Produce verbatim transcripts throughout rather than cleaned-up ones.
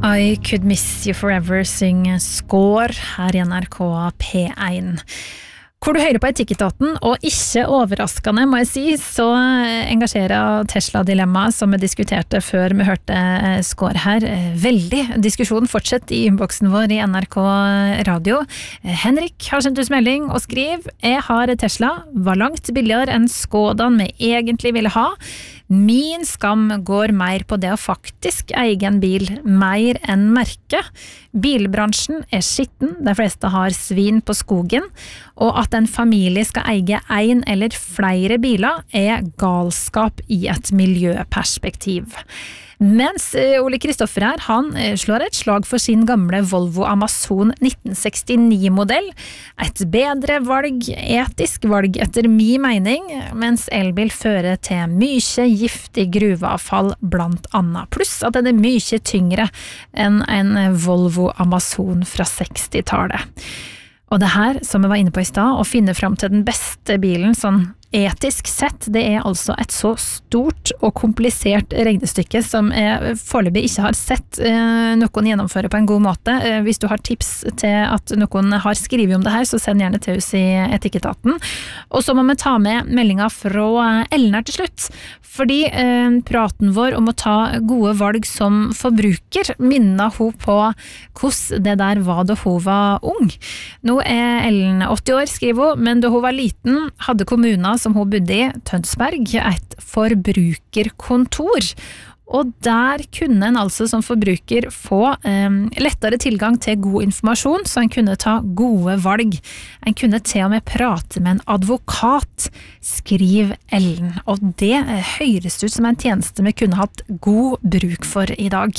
I Could Miss You Forever synger Score her I N R K P one. Hvor du hører på Etikketaten, og ikke overraskende, må jeg si, så engasjerer Tesla-dilemma som vi diskuterte før vi hørte Score her. Veldig. Diskusjonen fortsetter I innboksen vår I N R K Radio. Henrik har sendt ut melding og skriver: Jeg har Tesla, var langt billigere enn Skodaen vi egentlig ville ha. Min skam går mer på det å faktisk eie en bil, mer enn merke. Bilbransjen er skitten, de fleste har svin på skogen, og at en familie skal eie en eller flere biler er galskap I et miljøperspektiv. Mens Ole Kristoffer her, han slår et slag for sin gamle Volvo Amazon nitten sekstini-modell. Et bedre valg, etisk valg etter min mening, mens elbil fører til mye giftig gruveavfall blant annet. Pluss at den er mye tyngre enn en Volvo Amazon fra sekstitallet. Og det her, som jeg var inne på I stad, å finne fram til den beste bilen sånn etisk sett, det er altså et så stort og komplisert regnestykke som jeg foreløpig ikke har sett eh, noen gjennomføre på en god måte. Eh, hvis du har tips til at noen har skrivet om det her, så send gjerne til oss I Etikketaten. Og så må vi ta med meldingen fra Ellen her til slutt, fordi eh, praten vår om å ta gode valg som forbruker minner hun på hvordan det der var da hun var ung. Nå er Ellen åtti år, skriver hun, men da hun var liten hadde kommunen som hun bodde I, Tønsberg, et forbrukerkontor. Og der kunne en altså som forbruker få eh, lettere tilgang til god informasjon, så en kunne ta gode valg. En kunne til og med prate med en advokat, skriver Ellen. Og det høres ut som en tjeneste vi kunne hatt god bruk for I dag.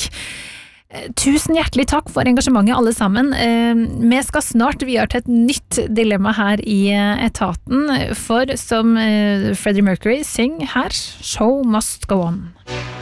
Tusen hjertelig takk for engasjementet alle sammen. Vi skal snart videre til et nytt dilemma her I etaten, for som Freddie Mercury synger her, Show must go on.